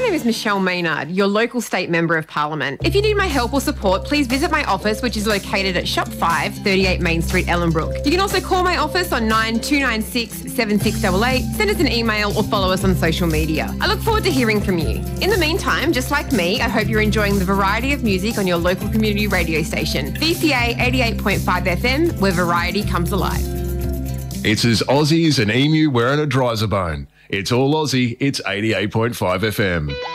name is Michelle Maynard, your local state member of Parliament. If you need my help or support, please visit my office, which is located at Shop 5, 38 Main Street, Ellenbrook. You can also call my office on 9296 7688, send us an email or follow us on social media. I look forward to hearing from you. In the meantime, just like me, I hope you're enjoying the variety of music on your local community radio station, VCA 88.5 FM, where variety comes alive. It's as Aussie as an emu wearing a dryzer bone. It's all Aussie, it's 88.5 FM.